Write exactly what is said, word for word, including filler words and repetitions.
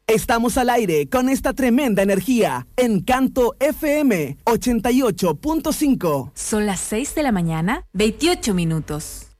Estamos al aire con esta tremenda energía. Encanto F M ochenta y ocho punto cinco. Son las seis de la mañana, veintiocho minutos.